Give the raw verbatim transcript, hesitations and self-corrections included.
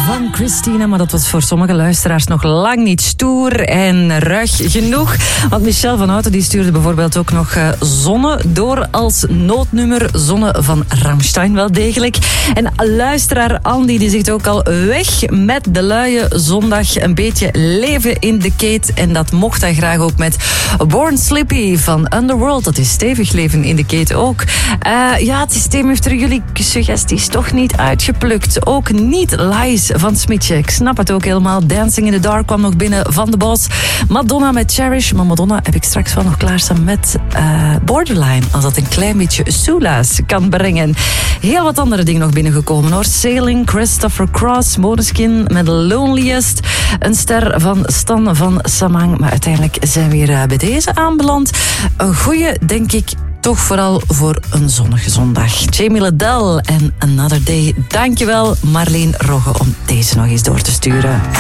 van Christina, maar dat was voor sommige luisteraars nog lang niet stoer en ruig genoeg. Want Michel van Houten die stuurde bijvoorbeeld ook nog uh, Zonne door als noodnummer. Zonne van Rammstein wel degelijk. En luisteraar Andy die zegt ook al weg met de luie zondag. Een beetje leven in de keet. En dat mocht hij graag ook met Born Slippy van Underworld. Dat is stevig leven in de keet ook. Uh, ja, het systeem heeft er jullie suggesties toch niet uitgeplukt. Ook niet Lies van Smitje. Ik snap het ook helemaal. Dancing in the Dark kwam nog binnen van de Bos. Madonna met Cherish. Maar Madonna heb ik straks wel nog klaarstaan met uh, Borderline. Als dat een klein beetje soelaas kan brengen. Heel wat andere dingen nog binnengekomen hoor. Sailing, Christopher Cross, Måneskin met Loneliest. Een ster van Stan van Samang. Maar uiteindelijk zijn we weer uh, bij deze aanbeland. Een goeie, denk ik, toch vooral voor een zonnige zondag. Jamie Liddell en Another Day. Dankjewel Marleen Rogge om deze nog eens door te sturen.